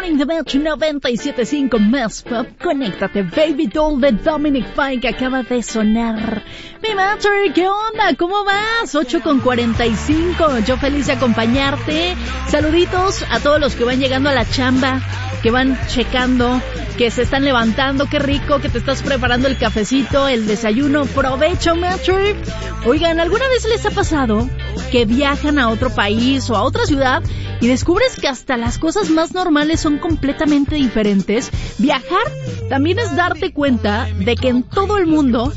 Morning de Metro 97.5 más pop. Conéctate, Baby Doll de Dominic Fike que acaba de sonar. Mi Metro, ¿qué onda? ¿Cómo vas? 8:45. Yo feliz de acompañarte. Saluditos a todos los que van llegando a la chamba, que van checando, que se están levantando. Qué rico que te estás preparando el cafecito, el desayuno. Provecho, Metro. Oigan, ¿alguna vez les ha pasado que viajan a otro país o a otra ciudad y descubres que hasta las cosas más normales son completamente diferentes? Viajar también es darte cuenta de que en todo el mundo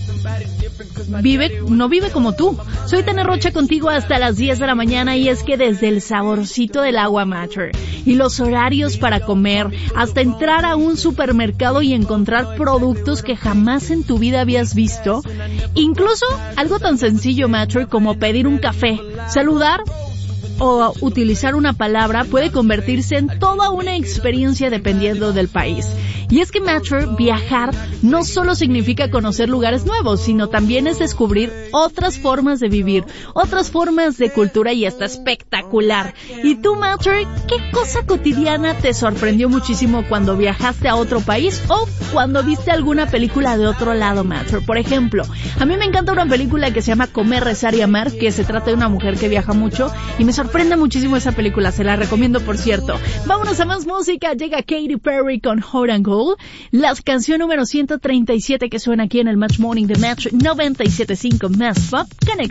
no vive como tú. Soy Tania Rocha contigo hasta las 10 de la mañana y es que desde el saborcito del agua Matter y los horarios para comer hasta entrar a un supermercado y encontrar productos que jamás en tu vida habías visto, incluso algo tan sencillo Matter como pedir un café, saludar o utilizar una palabra puede convertirse en toda una experiencia dependiendo del país. Y es que Matter, viajar no solo significa conocer lugares nuevos, sino también es descubrir otras formas de vivir, otras formas de cultura y está espectacular. ¿Y tú, Matter, qué cosa cotidiana te sorprendió muchísimo cuando viajaste a otro país o cuando viste alguna película de otro lado, Matter? Por ejemplo, a mí me encanta una película que se llama Comer, Rezar y Amar, que se trata de una mujer que viaja mucho y me sorprende muchísimo esa película, se la recomiendo por cierto. Vámonos a más música, llega Katy Perry con Hot and Cold, la canción número 137 que suena aquí en el Match Morning de Match 97.5 Más Pop.